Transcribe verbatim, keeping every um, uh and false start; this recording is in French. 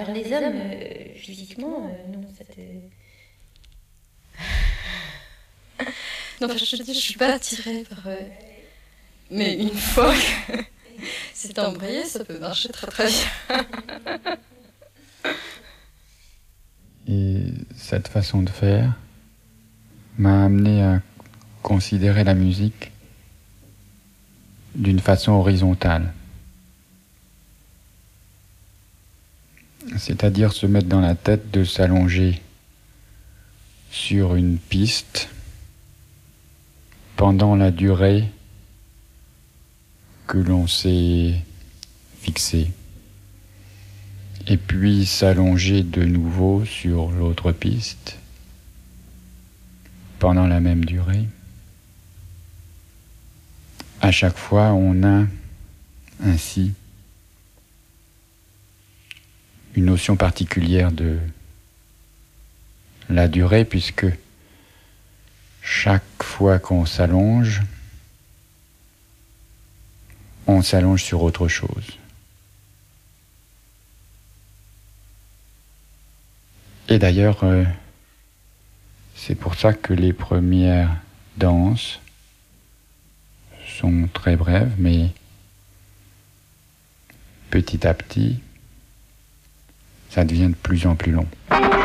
alors les hommes, euh, physiquement, euh, non, ça te... Non, enfin, je te dis, je suis pas attirée par... Euh... Mais une fois que c'est embrayé, ça peut marcher très très bien. Et cette façon de faire m'a amené à considérer la musique d'une façon horizontale. C'est-à-dire se mettre dans la tête de s'allonger sur une piste pendant la durée que l'on s'est fixée, et puis s'allonger de nouveau sur l'autre piste pendant la même durée. À chaque fois, on a ainsi une notion particulière de la durée, puisque chaque fois qu'on s'allonge, on s'allonge sur autre chose. Et d'ailleurs, euh, c'est pour ça que les premières danses sont très brèves, mais petit à petit, ça devient de plus en plus long.